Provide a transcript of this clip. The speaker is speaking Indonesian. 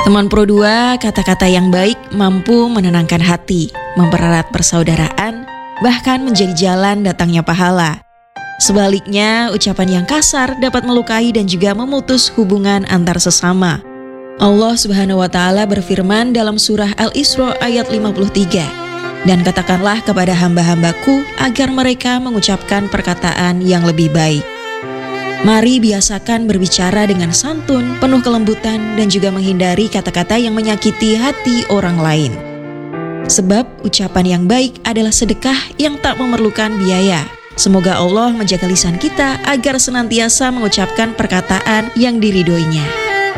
Teman Pro 2, kata-kata yang baik mampu menenangkan hati, mempererat persaudaraan, bahkan menjadi jalan datangnya pahala. Sebaliknya, ucapan yang kasar dapat melukai dan juga memutus hubungan antar sesama. Allah Subhanahu wa Ta'ala berfirman dalam surah Al-Isra ayat 53, "Dan katakanlah kepada hamba-hambaku agar mereka mengucapkan perkataan yang lebih baik." Mari biasakan berbicara dengan santun, penuh kelembutan, dan juga menghindari kata-kata yang menyakiti hati orang lain. Sebab ucapan yang baik adalah sedekah yang tak memerlukan biaya. Semoga Allah menjaga lisan kita agar senantiasa mengucapkan perkataan yang diridhoinya.